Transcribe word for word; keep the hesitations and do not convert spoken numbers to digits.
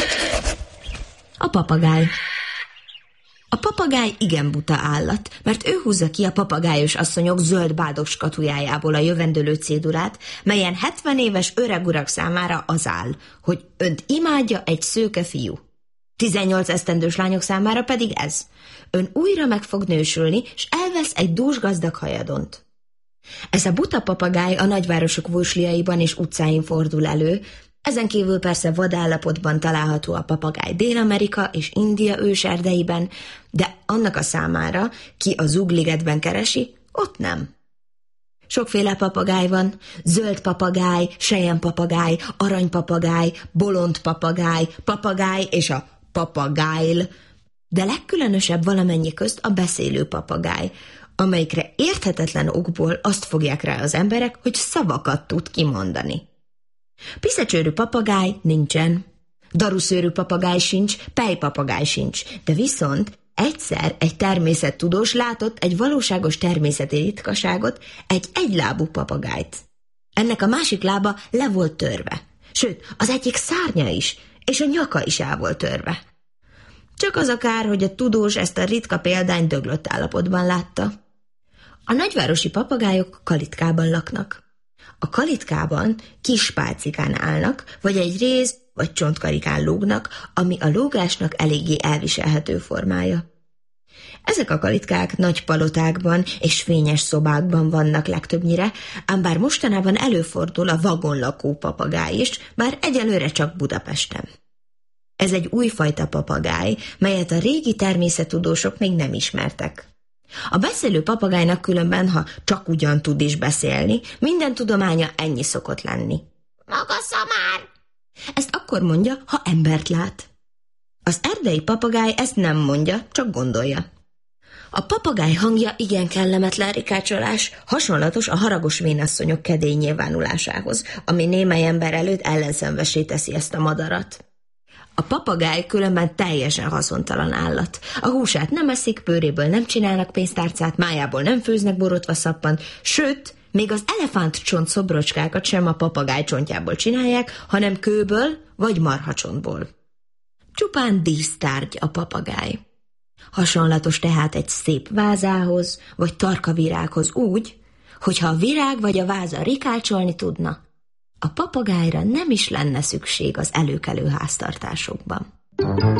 A papagáj. A papagáj igen buta állat, mert ő húzza ki a papagájos asszonyok zöld bádog skatujájából a jövendőlő cédulát, melyen hetven éves öreg urak számára az áll, hogy önt imádja egy szőke fiú. tizennyolc esztendős lányok számára pedig ez: ön újra meg fog nősülni, s elvesz egy dús gazdag hajadont. Ez a buta papagáj a nagyvárosok vósliaiban és utcáin fordul elő, ezen kívül persze vadállapotban található a papagáj Dél-Amerika és India őserdeiben, de annak a számára, ki a Zugligetben keresi, ott nem. Sokféle papagáj van: zöld papagáj, selyempapagáj, aranypapagáj, bolond papagáj, papagáj és a papagájl, de legkülönösebb valamennyi közt a beszélő papagáj, amelyikre érthetetlen okból azt fogják rá az emberek, hogy szavakat tud kimondani. Piszecsőrű papagáj nincsen, daruszőrű papagáj sincs, pejpapagáj sincs, de viszont egyszer egy természettudós látott egy valóságos természeti ritkaságot, egy egylábú papagájt. Ennek a másik lába le volt törve, sőt, az egyik szárnya is, és a nyaka is el volt törve. Csak az a kár, hogy a tudós ezt a ritka példányt döglött állapotban látta. A nagyvárosi papagájok kalitkában laknak. A kalitkában kis pálcikán állnak, vagy egy réz vagy csontkarikán lógnak, ami a lógásnak eléggé elviselhető formája. Ezek a kalitkák nagy palotákban és fényes szobákban vannak legtöbbnyire, ám bár mostanában előfordul a vagonlakó papagáj is, bár egyelőre csak Budapesten. Ez egy újfajta papagáj, melyet a régi természettudósok még nem ismertek. A beszélő papagájnak különben, ha csak ugyan tud is beszélni, minden tudománya ennyi szokott lenni: maga szamár! Ezt akkor mondja, ha embert lát. Az erdei papagáj ezt nem mondja, csak gondolja. A papagáj hangja igen kellemetlen rikácsolás, hasonlatos a haragos vénasszonyok kedély nyilvánulásához, ami némely ember előtt ellenszenvessé teszi ezt a madarat. A papagáj különben teljesen haszontalan állat. A húsát nem eszik, bőréből nem csinálnak pénztárcát, májából nem főznek borotva szappant, sőt, még az elefántcsont szobrocskákat sem a papagáj csontjából csinálják, hanem kőből vagy marhacsontból. Csupán dísztárgy a papagáj. Hasonlatos tehát egy szép vázához, vagy tarkavirághoz úgy, hogyha a virág vagy a váza rikácsolni tudna, a papagájra nem is lenne szükség az előkelő háztartásokban.